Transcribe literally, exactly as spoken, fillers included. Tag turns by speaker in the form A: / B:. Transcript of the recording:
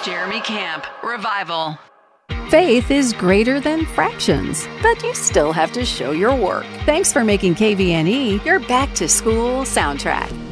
A: Jeremy Camp, Revival.
B: Faith is greater than fractions, but you still have to show your work. Thanks for making K V N E your back-to-school soundtrack.